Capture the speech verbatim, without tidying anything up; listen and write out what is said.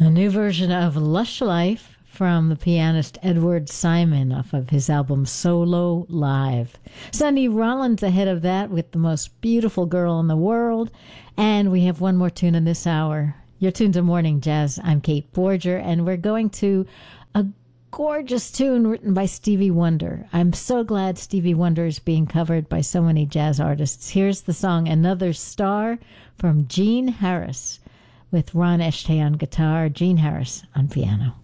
A new version of Lush Life from the pianist Edward Simon off of his album Solo Live. Sonny Rollins ahead of that with The Most Beautiful Girl in the World. And we have one more tune in this hour. You're tuned to Morning Jazz. I'm Kate Borger, and we're going to a gorgeous tune written by Stevie Wonder. I'm so glad Stevie Wonder is being covered by so many jazz artists. Here's the song Another Star from Gene Harris with Ron Eshtay on guitar, Gene Harris on piano.